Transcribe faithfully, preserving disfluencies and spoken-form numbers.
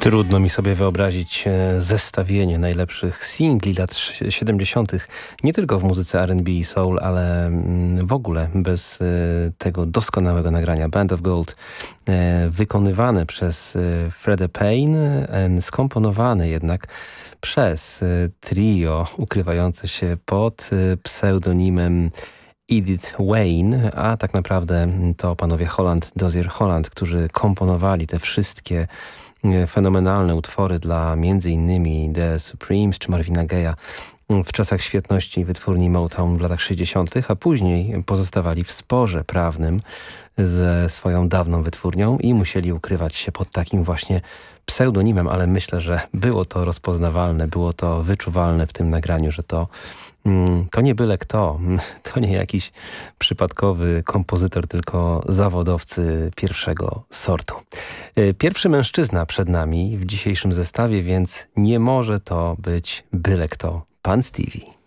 Trudno mi sobie wyobrazić zestawienie najlepszych singli lat siedemdziesiątych. Nie tylko w muzyce R and B i soul, ale w ogóle bez tego doskonałego nagrania Band of Gold, wykonywane przez Freddie Payne, skomponowane jednak przez trio ukrywające się pod pseudonimem Edith Wayne, a tak naprawdę to panowie Holland, Dozier Holland, którzy komponowali te wszystkie fenomenalne utwory dla między innymi The Supremes czy Marvina Gaye'a w czasach świetności wytwórni Motown w latach sześćdziesiątych, a później pozostawali w sporze prawnym ze swoją dawną wytwórnią i musieli ukrywać się pod takim właśnie pseudonimem, ale myślę, że było to rozpoznawalne, było to wyczuwalne w tym nagraniu, że to To nie byle kto, to nie jakiś przypadkowy kompozytor, tylko zawodowcy pierwszego sortu. Pierwszy mężczyzna przed nami w dzisiejszym zestawie, więc nie może to być byle kto. Pan Stevie.